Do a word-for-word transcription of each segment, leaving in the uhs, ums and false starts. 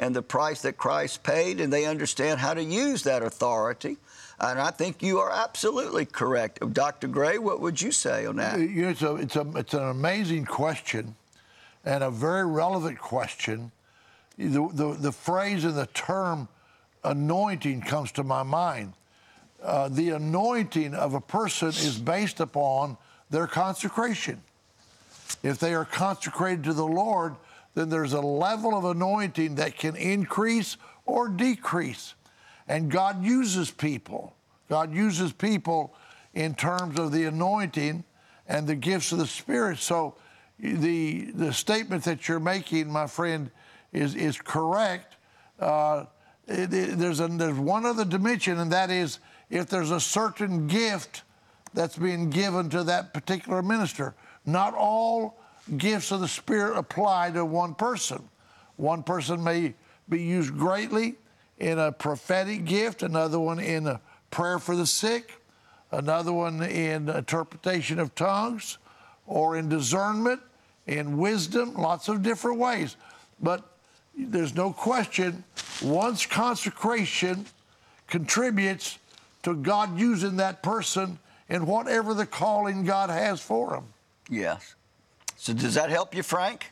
and the price that Christ paid, and they understand how to use that authority. And I think you are absolutely correct. Doctor Gray, what would you say on that? It's, a, it's, a, it's an amazing question and a very relevant question. The, the, the phrase and the term anointing comes to my mind. Uh, the anointing of a person is based upon their consecration. If they are consecrated to the Lord, then there's a level of anointing that can increase or decrease. And God uses people. God uses people in terms of the anointing and the gifts of the Spirit. So the, the statement that you're making, my friend, is, is correct. Uh, it, it, there's, a, there's one other dimension, and that is if there's a certain gift that's being given to that particular minister. Not all gifts of the Spirit apply to one person. One person may be used greatly in a prophetic gift, another one in a prayer for the sick, another one in interpretation of tongues, or in discernment, in wisdom, lots of different ways. But there's no question, one's consecration contributes to God using that person in whatever the calling God has for them. Yes. So does that help you, Frank?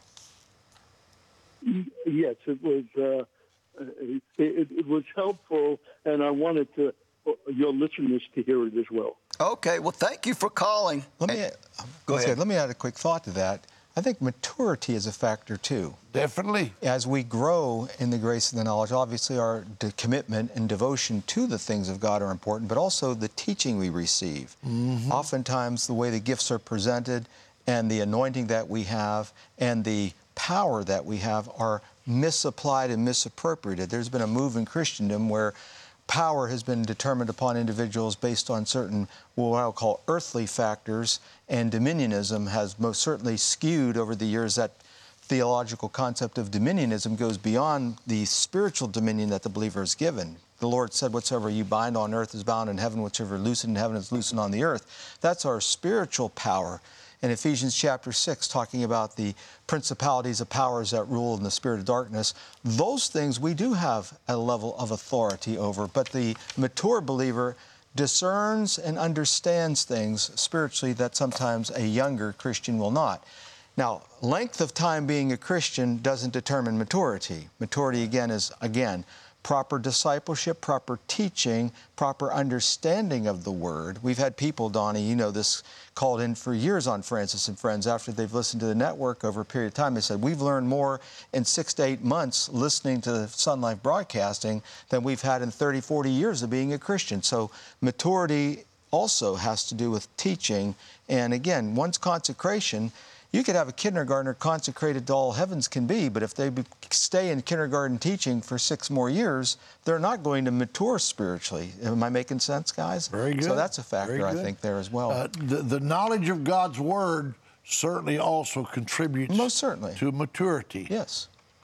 Yes, it was. Uh, it, it, it was helpful, and I wanted to your listeners to hear it as well. Okay. Well, thank you for calling. Let me Hey, go ahead. Let me add a quick thought to that. I think maturity is a factor too. Definitely. As we grow in the grace and the knowledge, obviously our de- commitment and devotion to the things of God are important, but also the teaching we receive. Mm-hmm. Oftentimes the way the gifts are presented and the anointing that we have and the power that we have are misapplied and misappropriated. There's been a move in Christendom where power has been determined upon individuals based on certain, what I'll call earthly factors, and dominionism has most certainly skewed over the years. That theological concept of dominionism goes beyond the spiritual dominion that the believer is given. The Lord said, whatsoever you bind on earth is bound in heaven, whatsoever you loosen in heaven is loosened on the earth. That's our spiritual power. In Ephesians chapter six, talking about the principalities of powers that rule in the spirit of darkness, those things we do have a level of authority over, but the mature believer discerns and understands things spiritually that sometimes a younger Christian will not. Now, length of time being a Christian doesn't determine maturity. Maturity, again, is, again, proper discipleship, proper teaching, proper understanding of the Word. We've had people, Donnie, you know this, called in for years on Francis and Friends after they've listened to the network over a period of time. They said, we've learned more in six to eight months listening to Sun Life Broadcasting than we've had in thirty, forty years of being a Christian. So maturity also has to do with teaching. And again, one's consecration, you could have a kindergartner consecrated to all heavens can be, but if they be, stay in kindergarten teaching for six more years, they're not going to mature spiritually. Am I making sense, guys? Very good. So that's a factor, I think, there as well. Uh, the, the knowledge of God's Word certainly also contributes Most certainly. to maturity. Yes.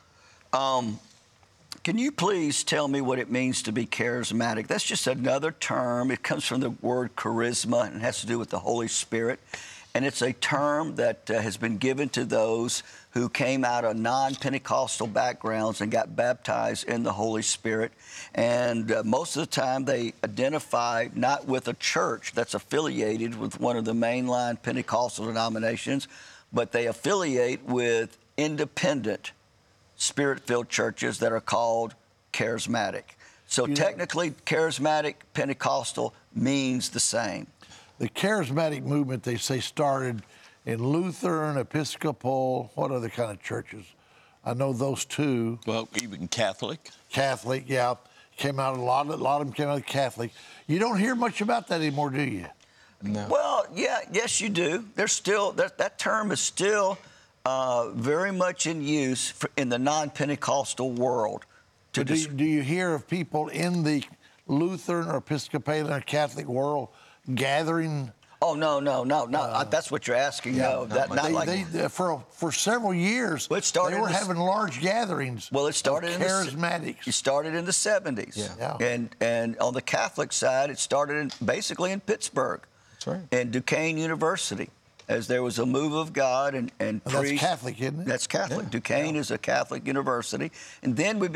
Um, can you please tell me what it means to be charismatic? That's just another term. It comes from the word charisma and has to do with the Holy Spirit. And it's a term that uh, has been given to those who came out of non-Pentecostal backgrounds and got baptized in the Holy Spirit. And uh, most of the time they identify not with a church that's affiliated with one of the mainline Pentecostal denominations, but they affiliate with independent Spirit-filled churches that are called charismatic. So You know- technically, charismatic Pentecostal means the same. The charismatic movement, they say, started in Lutheran, Episcopal, what other kind of churches? I know those two. Well, even Catholic. Catholic, yeah. Came out, a lot, a lot of them came out of Catholic. You don't hear much about that anymore, do you? No. Well, yeah, yes, you do. There's still, that, that term is still uh, very much in use for, in the non-Pentecostal world. To do, you, desc- do you hear of people in the Lutheran or Episcopalian or Catholic world gathering? Oh, no, no, no, no. Uh, that's what you're asking. Yeah, no, that, not they, like... they, for, for several years, Well, it started they were in the- having large gatherings Well, it started of in the, charismatics. it started in the seventies. Yeah. Yeah. And, and on the Catholic side, it started in, basically in Pittsburgh. That's right. And Duquesne University, as there was a move of God and, and Well, that's priests. Catholic, isn't it? That's Catholic. Yeah. Duquesne Yeah. is a Catholic university. And then we